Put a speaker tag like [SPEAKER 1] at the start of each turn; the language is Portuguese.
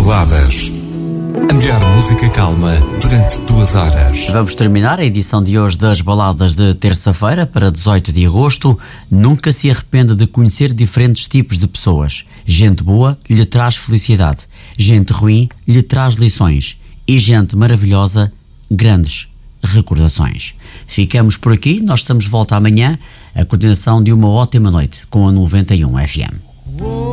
[SPEAKER 1] Baladas. A melhor música calma durante 2 horas.
[SPEAKER 2] Vamos terminar a edição de hoje das Baladas de terça-feira para 18 de agosto. Nunca se arrependa de conhecer diferentes tipos de pessoas. Gente boa lhe traz felicidade. Gente ruim lhe traz lições. E gente maravilhosa, grandes recordações. Ficamos por aqui. Nós estamos de volta amanhã. A continuação de uma ótima noite com a 91 FM.